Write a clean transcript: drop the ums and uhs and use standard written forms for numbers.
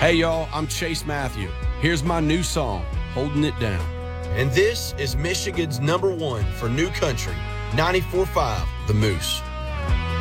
Hey, y'all, I'm Chase Matthew. Here's my new song, Holding It Down. And this is Michigan's #1 for New Country, 94.5 The Moose.